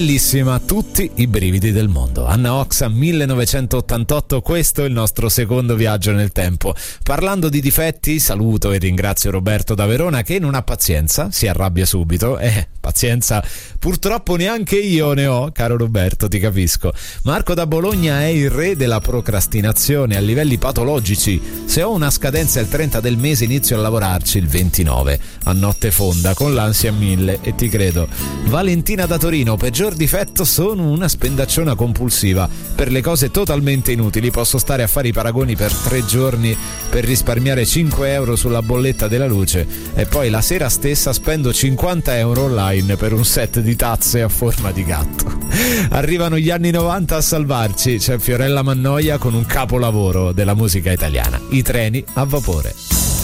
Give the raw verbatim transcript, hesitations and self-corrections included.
Bellissima, tutti i brividi del mondo. Anna Oxa, millenovecentottantotto, questo è il nostro secondo viaggio nel tempo. Parlando di difetti, saluto e ringrazio Roberto da Verona che non ha pazienza, si arrabbia subito. Eh, pazienza, purtroppo neanche io ne ho, caro Roberto, ti capisco. Marco da Bologna è il re della procrastinazione a livelli patologici. Se ho una scadenza il trenta del mese inizio a lavorarci il ventinove, a notte fonda, con l'ansia a mille, e ti credo. Valentina da Torino, peggior difetto, sono una spendacciona compulsiva per le cose totalmente inutili. Posso stare a fare i paragoni per tre giorni per risparmiare cinque euro sulla bolletta della luce e poi la sera stessa spendo cinquanta euro online per un set di tazze a forma di gatto. Arrivano gli anni novanta a salvarci. C'è Fiorella Mannoia con un capolavoro della musica italiana, I treni a vapore.